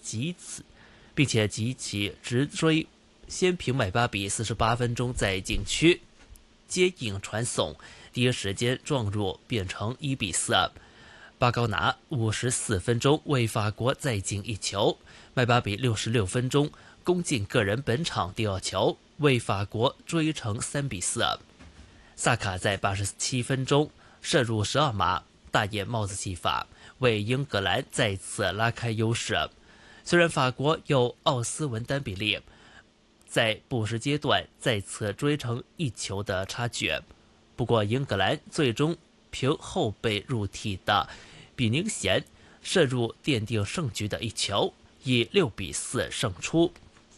并且及其直追，先凭麦巴比48分钟在禁区接应传送，第一时间撞入，变成1-4。巴高拿54分钟为法国再进一球，麦巴比66分钟攻进个人本场第二球，为法国追成3-4。萨卡在87分钟射入12码，大眼帽子戏法，为英格兰再次拉开优势。虽然法国有奥斯文丹比利在补时阶段再次追成1球的差距，不过英格兰最终凭后备入替的比宁贤射入奠定胜局的1球，以6-4胜出。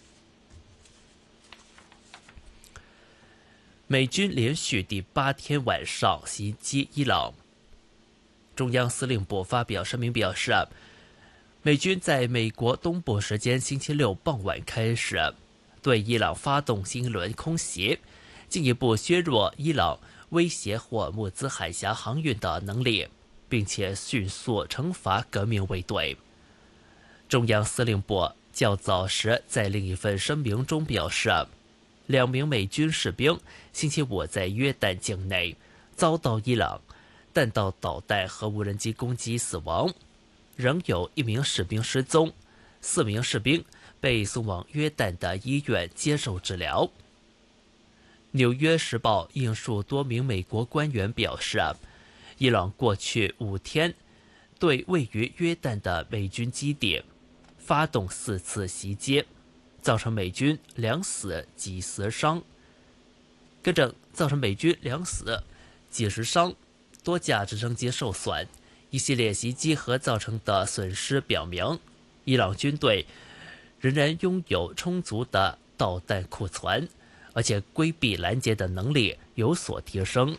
美军连续第8天晚上袭击伊朗。中央司令部发表声明表示，美军在美国东部时间星期六傍晚开始对伊朗发动新一轮空袭，进一步削弱伊朗威胁霍尔木兹海峡航运的能力，并且迅速惩罚革命卫队。中央司令部较早时在另一份声明中表示，2名美军士兵星期五在约旦境内遭到伊朗弹道导弹和无人机攻击死亡，仍有1名士兵失踪，4名士兵被送往约旦的医院接受治疗。纽约时报引述多名美国官员表示，伊朗过去5天对位于约旦的美军基地发动4次袭击，造成美军2死几十伤，造成美军2死几十伤，多架直升机受损。一系列袭击和造成的损失表明，伊朗军队仍然拥有充足的导弹库存，而且规避拦截的能力有所提升。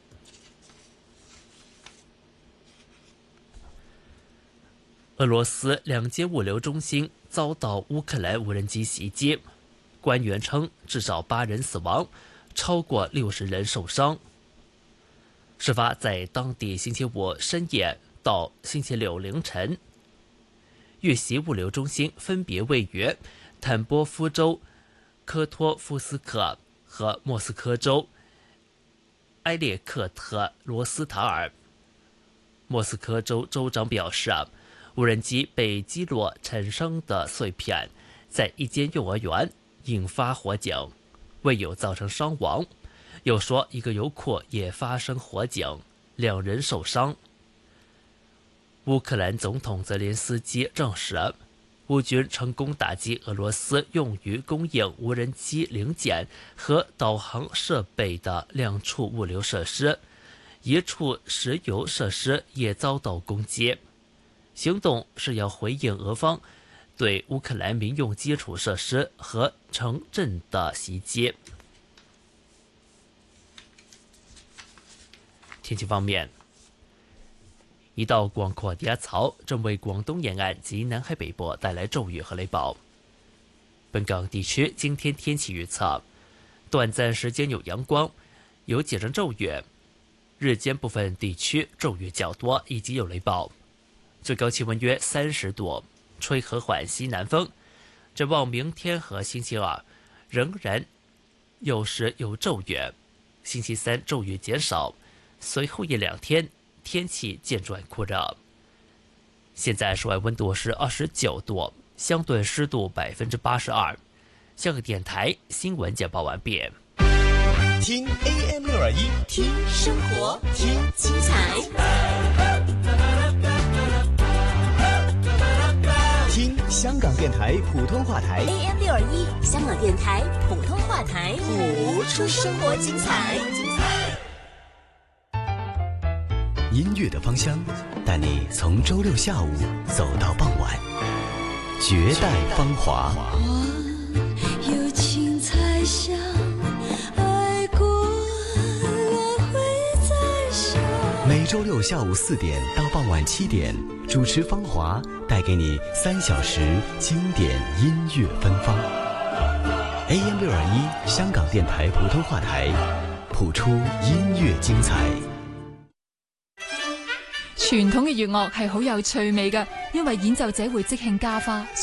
俄罗斯2间物流中心遭到乌克兰无人机袭击，官员称至少8人死亡，超过60人受伤。事发在当地星期五深夜到星期六凌晨。遇袭物流中心分别位于坦波夫州科托夫斯克和莫斯科州埃列克特罗斯塔尔。莫斯科州州长表示，无人机被击落产生的碎片在一间幼儿园引发火警，未有造成伤亡。又说一个油库也发生火警，2人受伤。乌克兰总统泽连斯基证实，乌军成功打击俄罗斯用于供应无人机零件和导航设备的2处物流设施，1处石油设施也遭到攻击。行动是要回应俄方对乌克兰民用基础设施和城镇的袭击。天气方面，一道广阔低压槽正为广东沿岸及南海北部带来骤雨和雷暴。本港地区今天天气预测，短暂时间有阳光，有几阵骤雨，日间部分地区骤雨较多，以及有雷暴，最高气温约30度，吹和缓西南风。展望明天和星期二仍然有时有骤雨，星期3骤雨减少，随后1-2天天气渐转酷热。现在室外温度是29度，相对湿度82%。香港电台新闻简报完毕。 听 AM621， 听生活，听精彩， 听香港电台普通话台 AM621，香港电台普通话台， 谱出生活精彩。音乐的芳香，带你从周六下午走到傍晚，绝代芳华。 有情才想，爱过了会再想。 每周六下午4点到傍晚7点，主持芳华带给你3小时经典音乐芬芳。AM621，香港电台普通话台，谱出音樂精彩。 傳統嘅粵樂係好有趣味嘅，因為演奏者會即興加花。